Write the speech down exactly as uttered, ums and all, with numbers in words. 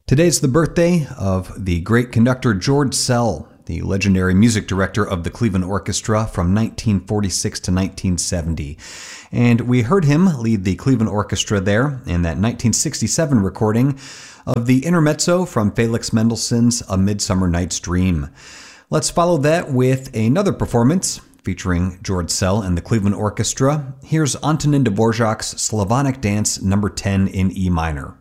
Today's the birthday of the great conductor George Szell, the legendary music director of the Cleveland Orchestra from nineteen forty-six to nineteen seventy. And we heard him lead the Cleveland Orchestra there in that nineteen sixty-seven recording of the intermezzo from Felix Mendelssohn's A Midsummer Night's Dream. Let's follow that with another performance featuring George Szell and the Cleveland Orchestra. Here's Antonin Dvorak's Slavonic Dance number ten in E minor.